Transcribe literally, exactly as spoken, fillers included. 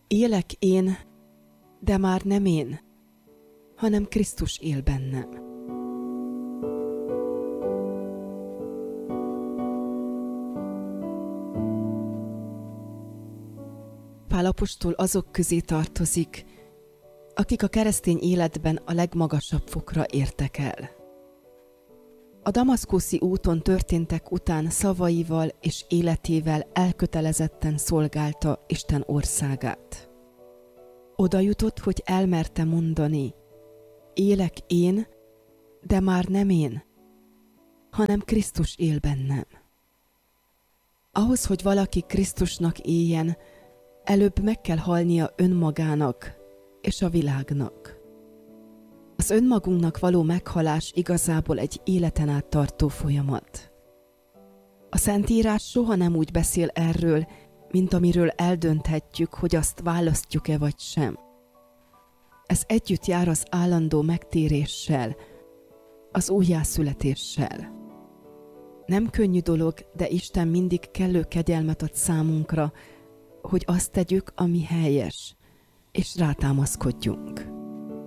Élek én, de már nem én, hanem Krisztus él bennem. Pál apostol azok közé tartozik, akik a keresztény életben a legmagasabb fokra értek el. A damaszkuszi úton történtek után szavaival és életével elkötelezetten szolgálta Isten országát. Oda jutott, hogy elmerte mondani: élek én, de már nem én, hanem Krisztus él bennem. Ahhoz, hogy valaki Krisztusnak éljen, előbb meg kell halnia önmagának és a világnak. Az önmagunknak való meghalás igazából egy életen át tartó folyamat. A Szentírás soha nem úgy beszél erről, mint amiről eldönthetjük, hogy azt választjuk-e vagy sem. Ez együtt jár az állandó megtéréssel, az újjászületéssel. Nem könnyű dolog, de Isten mindig kellő kegyelmet ad számunkra, hogy azt tegyük, ami helyes, és rátámaszkodjunk.